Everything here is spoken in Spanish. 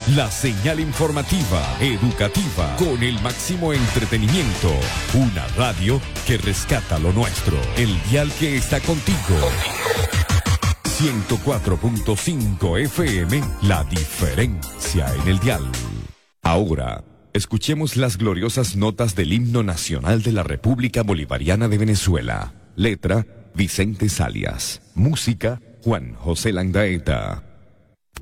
la señal informativa, educativa, con el máximo entretenimiento. Una radio que rescata lo nuestro. El dial que está contigo. 104.5 FM, la diferencia en el dial. Ahora, escuchemos las gloriosas notas del himno nacional de la República Bolivariana de Venezuela. Letra, Vicente Salias. Música, Juan José Landaeta.